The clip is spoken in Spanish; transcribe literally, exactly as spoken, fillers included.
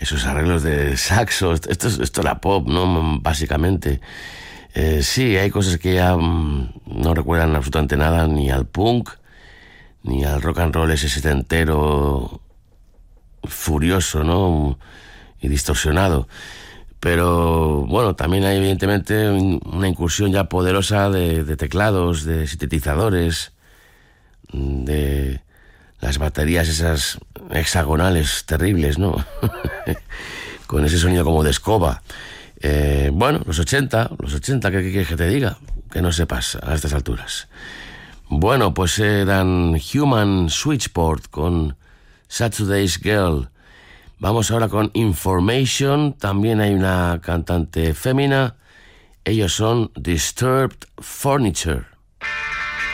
esos arreglos de saxo, esto, esto era pop, ¿no? Básicamente. Eh, sí, hay cosas que ya mmm, no recuerdan absolutamente nada, ni al punk, ni al rock and roll ese setentero furioso, ¿no? Y distorsionado. Pero bueno, también hay evidentemente una incursión ya poderosa de, de teclados, de sintetizadores, de las baterías esas hexagonales terribles, ¿no? Con ese sonido como de escoba. Eh, bueno, los ochenta, los ochenta, ¿qué quieres que te diga? Que no sepas a estas alturas. Bueno, pues eran Human Switchboard con Saturday's Girl. Vamos ahora con Information. También hay una cantante fémina. Ellos son Disturbed Furniture.